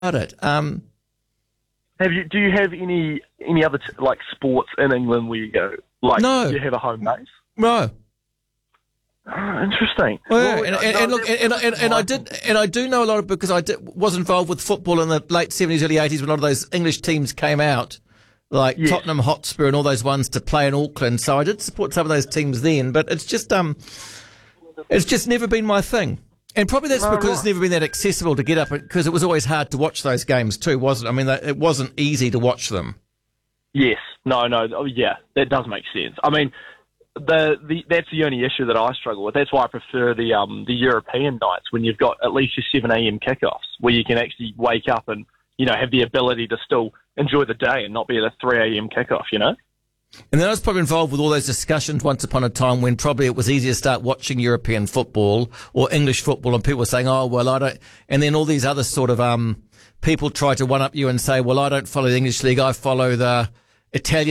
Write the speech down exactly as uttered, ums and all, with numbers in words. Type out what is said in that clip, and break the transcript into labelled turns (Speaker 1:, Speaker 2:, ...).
Speaker 1: it. Um,
Speaker 2: Have you? Do you have any any other t- like sports in England where you go? Like,
Speaker 1: No.
Speaker 2: do you have a home base?
Speaker 1: no.
Speaker 2: Oh, interesting.
Speaker 1: Well, yeah,
Speaker 2: Well,
Speaker 1: and,
Speaker 2: no,
Speaker 1: and, and
Speaker 2: no,
Speaker 1: look, and, and, and I did, and I do know a lot of because I did, was involved with football in the late seventies, early eighties when a lot of those English teams came out, like
Speaker 2: Yes.
Speaker 1: Tottenham Hotspur and all those ones to play in Auckland. So I did support some of those teams then, but it's just um, it's just never been my thing. And probably that's
Speaker 2: No,
Speaker 1: because
Speaker 2: right.
Speaker 1: it's never been that accessible to get up, because it was always hard to watch those games too, wasn't it? I mean, it wasn't easy to watch them.
Speaker 2: Yes. No. No. Oh, yeah. That does make sense. I mean, the, the that's the only issue that I struggle with. That's why I prefer the um the European nights when you've got at least your seven a.m. kickoffs where you can actually wake up and, you know, have the ability to still enjoy the day and not be at a three a.m. kickoff. You know.
Speaker 1: And then I was probably involved with all those discussions once upon a time when probably it was easier to start watching European football or English football, and people were saying, oh, well, I don't, and then all these other sort of, um, people try to one up you and say, well, I don't follow the English league, I follow the Italian